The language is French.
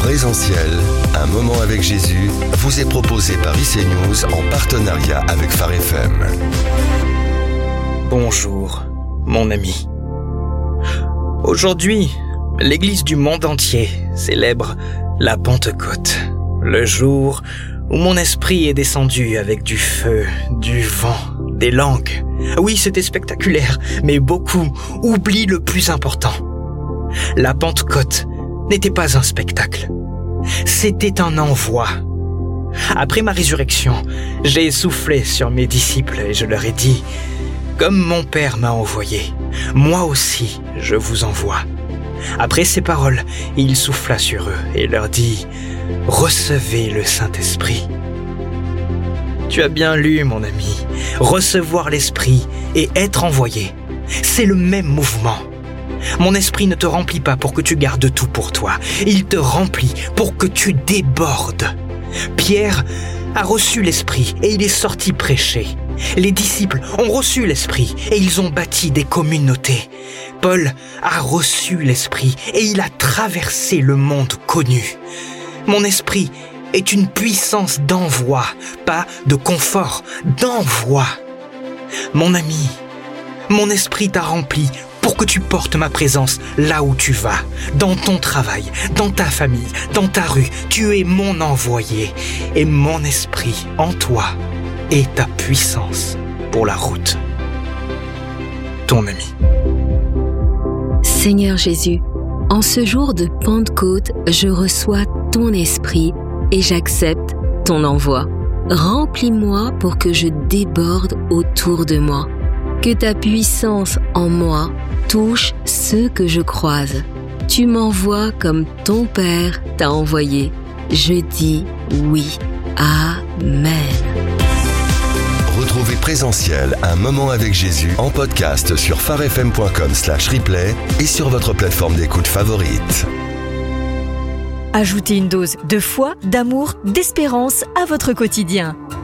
Présentiel, un moment avec Jésus, vous est proposé par IC News en partenariat avec Phare FM. Bonjour, mon ami. Aujourd'hui, l'Église du monde entier célèbre la Pentecôte, le jour où mon esprit est descendu avec du feu, du vent, des langues. Oui, c'était spectaculaire, mais beaucoup oublient le plus important. La Pentecôte n'était pas un spectacle. C'était un envoi. Après ma résurrection, j'ai soufflé sur mes disciples et je leur ai dit « Comme mon Père m'a envoyé, moi aussi je vous envoie. » Après ces paroles, il souffla sur eux et leur dit « Recevez le Saint-Esprit. » Tu as bien lu, mon ami. Recevoir l'Esprit et être envoyé, c'est le même mouvement. Mon esprit ne te remplit pas pour que tu gardes tout pour toi. Il te remplit pour que tu débordes. Pierre a reçu l'Esprit et il est sorti prêcher. Les disciples ont reçu l'Esprit et ils ont bâti des communautés. Paul a reçu l'Esprit et il a traversé le monde connu. Mon esprit est une puissance d'envoi, pas de confort, d'envoi. Mon ami, mon esprit t'a rempli pour que tu portes ma présence là où tu vas, dans ton travail, dans ta famille, dans ta rue. Tu es mon envoyé et mon esprit en toi est ta puissance pour la route. Ton ami. Seigneur Jésus, en ce jour de Pentecôte, je reçois ton esprit et j'accepte ton envoi. Remplis-moi pour que je déborde autour de moi. Que ta puissance en moi touche ceux que je croise. Tu m'envoies comme ton Père t'a envoyé. Je dis oui. Amen. Retrouvez Présentiel, un moment avec Jésus en podcast sur pharefm.com/replay et sur votre plateforme d'écoute favorite. Ajoutez une dose de foi, d'amour, d'espérance à votre quotidien.